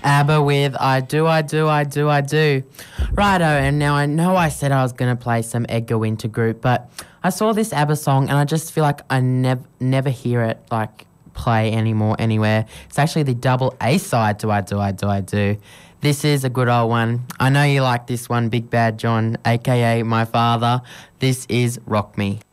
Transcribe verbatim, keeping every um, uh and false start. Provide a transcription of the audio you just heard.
ABBA with I Do, I Do, I Do, I Do. Righto, and now I know I said I was going to play some Edgar Winter Group, but I saw this ABBA song and I just feel like I nev- never hear it, like, play anymore anywhere. It's actually the double A side to I Do, I Do, I Do. This is a good old one. I know you like this one, Big Bad John, aka my father. This is Rock Me.